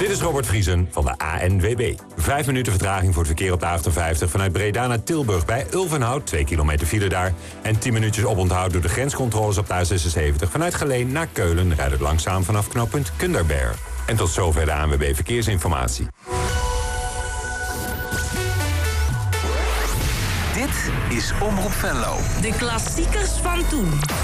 Dit is Robert Vriesen van de ANWB. 5 minuten vertraging voor het verkeer op de A58 vanuit Breda naar Tilburg bij Ulvenhout. 2 kilometer file daar. En 10 minuutjes oponthoud door de grenscontroles op de A76. Vanuit Geleen naar Keulen rijdt het langzaam vanaf knooppunt Kunderberg. En tot zover de ANWB Verkeersinformatie. Dit is Omroep Venlo. De klassiekers van toen.